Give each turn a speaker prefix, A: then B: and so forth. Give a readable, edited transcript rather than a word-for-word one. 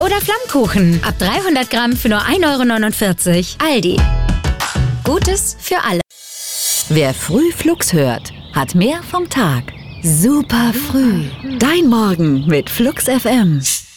A: Oder Flammkuchen. Ab 300 Gramm für nur 1,49 €. Aldi. Gutes für alle.
B: Wer früh Flux hört, hat mehr vom Tag. Super früh. Dein Morgen mit Flux FM.